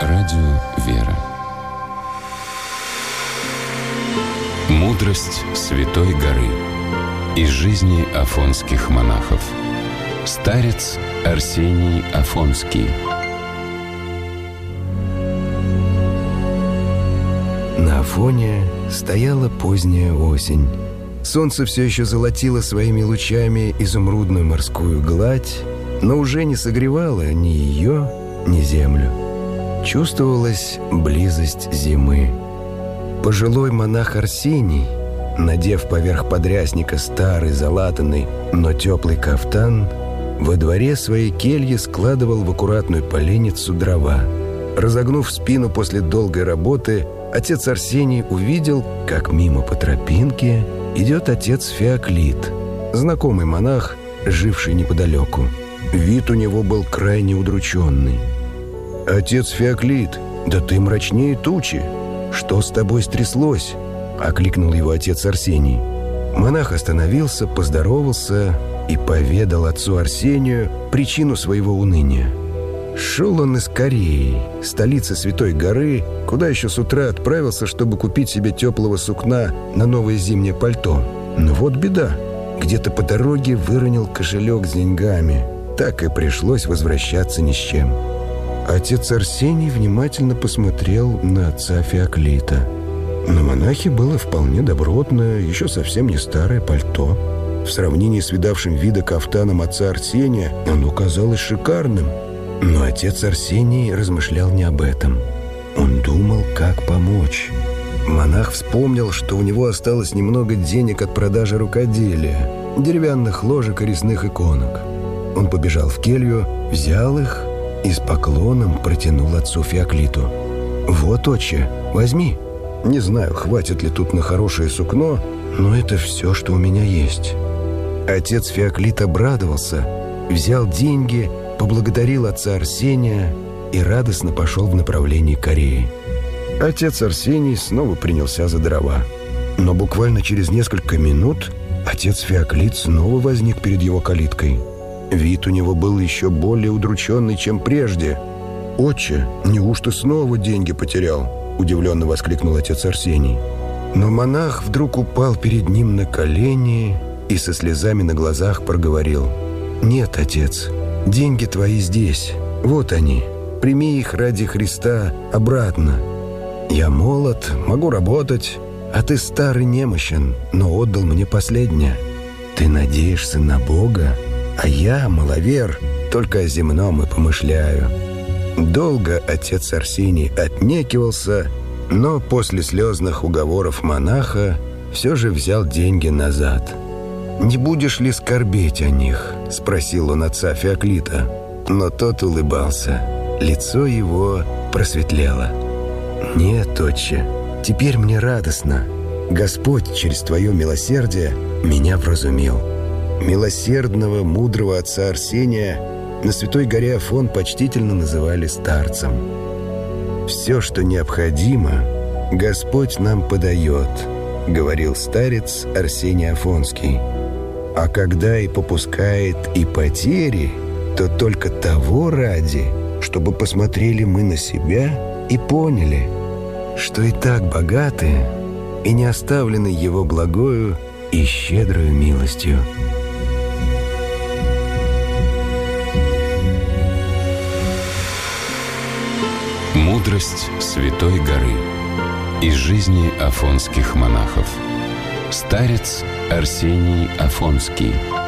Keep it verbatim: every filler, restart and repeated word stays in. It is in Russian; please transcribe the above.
Радио «Вера». Мудрость Святой горы. Из жизни афонских монахов. Старец Арсений Афонский. На Афоне стояла поздняя осень. Солнце все еще золотило своими лучами изумрудную морскую гладь, но уже не согревало ни ее, ни землю. Чувствовалась близость зимы. Пожилой монах Арсений, надев поверх подрясника старый залатанный, но теплый кафтан, во дворе своей кельи складывал в аккуратную поленницу дрова. Разогнув спину после долгой работы, отец Арсений увидел, как мимо по тропинке идет отец Феоклит, знакомый монах, живший неподалеку. Вид у него был крайне удрученный. «Отец Феоклит, да ты мрачнее тучи! Что с тобой стряслось?» — окликнул его отец Арсений. Монах остановился, поздоровался и поведал отцу Арсению причину своего уныния. Шел он из Кореи, столицы Святой горы, куда еще с утра отправился, чтобы купить себе теплого сукна на новое зимнее пальто. Но вот беда. Где-то по дороге выронил кошелек с деньгами. Так и пришлось возвращаться ни с чем. Отец Арсений внимательно посмотрел на отца Феоклита. На монахе было вполне добротное, еще совсем не старое пальто. В сравнении с видавшим вида кафтаном отца Арсения оно казалось шикарным. Но отец Арсений размышлял не об этом. Он думал, как помочь. Монах вспомнил, что у него осталось немного денег от продажи рукоделия, деревянных ложек и резных иконок. Он побежал в келью, взял их и с поклоном протянул отцу Феоклиту. «Вот, отче, возьми. Не знаю, хватит ли тут на хорошее сукно, но это все, что у меня есть». Отец Феоклит обрадовался, взял деньги, поблагодарил отца Арсения и радостно пошел в направлении Кореи. Отец Арсений снова принялся за дрова. Но буквально через несколько минут отец Феоклит снова возник перед его калиткой. Вид у него был еще более удрученный, чем прежде. «Отче, неужто снова деньги потерял?» — удивленно воскликнул отец Арсений. Но монах вдруг упал перед ним на колени и со слезами на глазах проговорил: «Нет, отец, деньги твои здесь, вот они, прими их ради Христа обратно. Я молод, могу работать, а ты старый немощен, но отдал мне последнее. Ты надеешься на Бога, а я, маловер, только о земном и помышляю». Долго отец Арсений отнекивался, но после слезных уговоров монаха все же взял деньги назад. «Не будешь ли скорбеть о них?» — спросил он отца Феоклита. Но тот улыбался. Лицо его просветлело. «Нет, отче, теперь мне радостно. Господь через твое милосердие меня вразумил». Милосердного, мудрого отца Арсения на Святой горе Афон почтительно называли старцем. «Все, что необходимо, Господь нам подает», — говорил старец Арсений Афонский. «А когда и попускает и потери, то только того ради, чтобы посмотрели мы на себя и поняли, что и так богаты и не оставлены Его благою и щедрою милостью». Мудрость Святой горы. Из жизни афонских монахов. Старец Арсений Афонский.